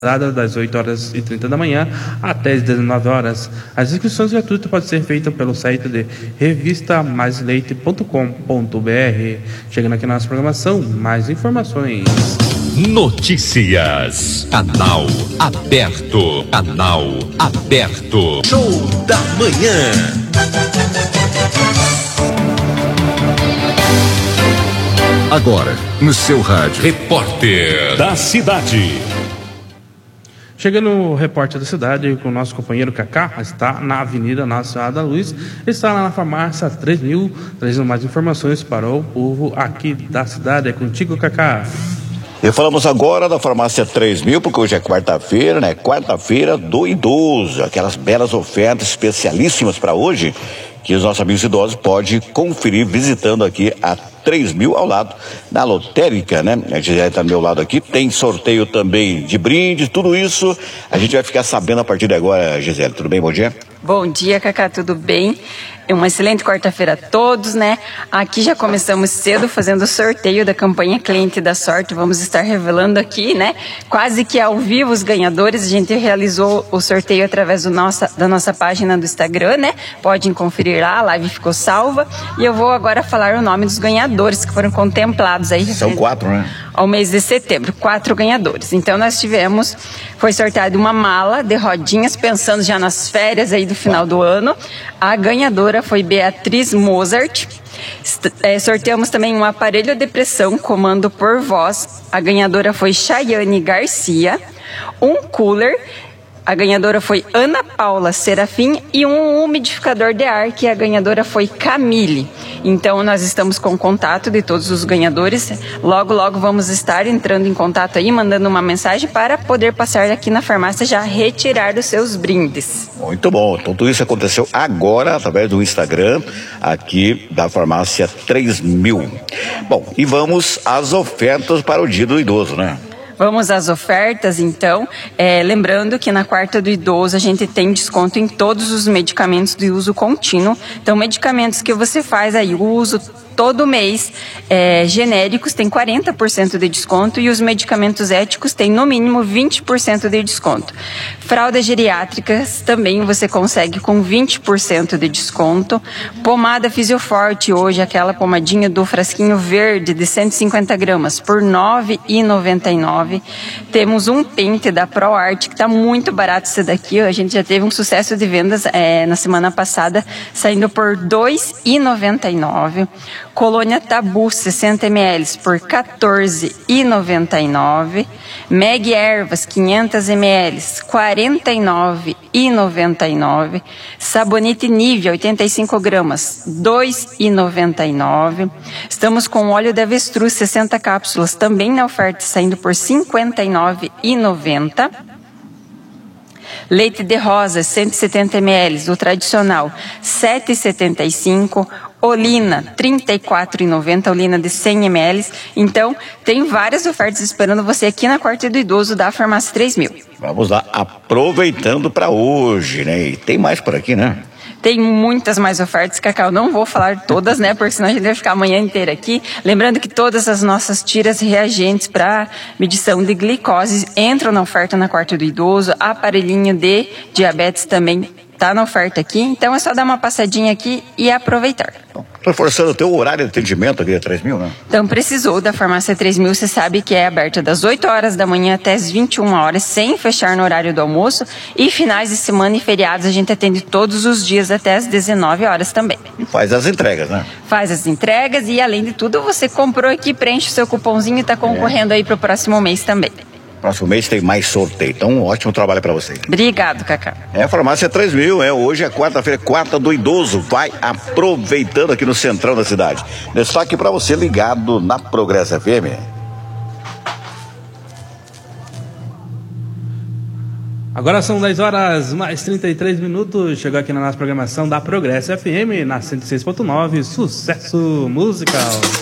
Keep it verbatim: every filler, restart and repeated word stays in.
das oito horas e trinta da manhã até as dezenove horas. As inscrições gratuitas podem ser feitas pelo site de revista mais leite ponto com ponto br. Chegando aqui na nossa programação, mais informações. Notícias. Canal aberto. Canal aberto. Show da manhã. Agora, no seu rádio. Repórter da cidade. Chegando o repórter da cidade com o nosso companheiro Cacá, está na Avenida Nossa Senhora da Luz, está lá na farmácia três mil, trazendo mais informações para o povo aqui da cidade. É contigo, Cacá. E falamos agora da farmácia três mil, porque hoje é quarta-feira, né? Quarta-feira do idoso, aquelas belas ofertas especialíssimas para hoje, que os nossos amigos idosos podem conferir visitando aqui a três mil ao lado da lotérica, né? A Gisele está do meu lado aqui, tem sorteio também de brindes, tudo isso a gente vai ficar sabendo a partir de agora, Gisele. Tudo bem? Bom dia. Bom dia, Cacá, tudo bem? É uma excelente quarta-feira a todos, né? Aqui já começamos cedo fazendo o sorteio da campanha Cliente da Sorte. Vamos estar revelando aqui, né? Quase que ao vivo os ganhadores. A gente realizou o sorteio através do nossa, da nossa página do Instagram, né? Podem conferir lá, a live ficou salva. E eu vou agora falar o nome dos ganhadores que foram contemplados aí. São quatro, né? Ao mês de setembro, quatro ganhadores. Então nós tivemos, foi sorteada uma mala de rodinhas, pensando já nas férias aí do final do ano. A ganhadora foi Beatriz Mozart. É, sorteamos também um aparelho de pressão, comando por voz. A ganhadora foi Chayane Garcia. Um cooler. A ganhadora foi Ana Paula Serafim e um umidificador de ar, que a ganhadora foi Camille. Então nós estamos com contato de todos os ganhadores. Logo, logo vamos estar entrando em contato aí, mandando uma mensagem para poder passar aqui na farmácia já retirar os seus brindes. Muito bom. Então tudo isso aconteceu agora através do Instagram aqui da farmácia três mil. Bom, e vamos às ofertas para o Dia do Idoso, né? Vamos às ofertas, então. É, lembrando que na quarta do idoso a gente tem desconto em todos os medicamentos de uso contínuo. Então, medicamentos que você faz aí, o uso todo mês, é, genéricos, tem quarenta por cento de desconto e os medicamentos éticos têm no mínimo vinte por cento de desconto. Fraldas geriátricas também você consegue com vinte por cento de desconto. Pomada Fisioforte hoje, aquela pomadinha do frasquinho verde de cento e cinquenta gramas por nove reais e noventa e nove centavos. Temos um pente da ProArt que está muito barato esse daqui. A gente já teve um sucesso de vendas é, na semana passada, saindo por dois reais e noventa e nove centavos. Colônia Tabu sessenta mililitros por quatorze reais e noventa e nove centavos. Meg Ervas quinhentos mililitros, quarenta e nove reais e noventa e nove centavos. Sabonete Nivea oitenta e cinco gramas, dois reais e noventa e nove centavos. Estamos com óleo de avestruz sessenta cápsulas também na oferta, saindo por cinquenta e nove reais e noventa centavos. Leite de rosa cento e setenta mililitros, o tradicional sete reais e setenta e cinco centavos. Olina, trinta e quatro reais e noventa centavos, Olina de cem mililitros. Então, tem várias ofertas esperando você aqui na quarta do idoso da farmácia três mil. Vamos lá, aproveitando para hoje, né? E tem mais por aqui, né? Tem muitas mais ofertas, Cacau. Não vou falar todas, né? Porque senão a gente vai ficar a manhã inteira aqui. Lembrando que todas as nossas tiras e reagentes para medição de glicose entram na oferta na quarta do idoso. Aparelhinho de diabetes também está na oferta aqui. Então é só dar uma passadinha aqui e aproveitar. Reforçando o teu horário de atendimento aqui da três mil, né? Então, precisou da farmácia três mil, você sabe que é aberta das oito horas da manhã até as vinte e uma horas, sem fechar no horário do almoço. E finais de semana e feriados a gente atende todos os dias até as dezenove horas também. E faz as entregas, né? Faz as entregas e, além de tudo, você comprou aqui, preenche o seu cupomzinho e está concorrendo é. aí para o próximo mês também. Próximo mês tem mais sorteio, então um ótimo trabalho para você. Obrigado, Cacá. É a farmácia três mil, é, hoje é quarta-feira, quarta do idoso, vai aproveitando aqui no centrão da cidade. Destaque para você ligado na Progresso F M. Agora são dez horas mais trinta e três minutos, chegou aqui na nossa programação da Progresso F M, na cento e seis ponto nove, sucesso musical.